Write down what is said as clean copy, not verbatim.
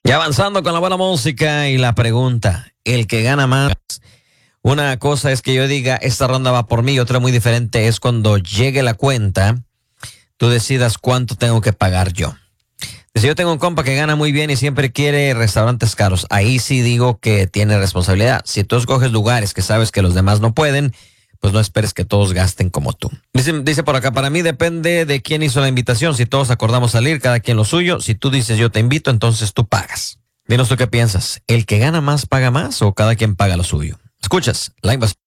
Y avanzando con la buena música y la pregunta, el que gana más. Una cosa es que yo diga, esta ronda va por mí, y otra muy diferente es cuando llegue la cuenta, tú decidas cuánto tengo que pagar yo. Si yo tengo un compa que gana muy bien y siempre quiere restaurantes caros, ahí sí digo que tiene responsabilidad. Si tú escoges lugares que sabes que los demás no pueden, pues no esperes que todos gasten como tú. Dice por acá, para mí depende de quién hizo la invitación. Si todos acordamos salir, cada quien lo suyo. Si tú dices yo te invito, entonces tú pagas. Dinos tú qué piensas. ¿El que gana más paga más o cada quien paga lo suyo? Escuchas, la invasión.